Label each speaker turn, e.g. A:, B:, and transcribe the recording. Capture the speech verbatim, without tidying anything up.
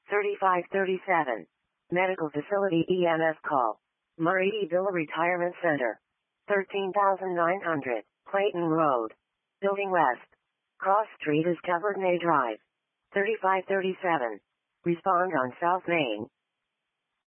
A: thirty-five thirty-seven. Medical Facility E M S call. Murray E. Villa Retirement Center. thirteen thousand nine hundred, Clayton Road. Building West. Cross Street is Tavernier Drive. thirty-five thirty-seven. Respond on South Main.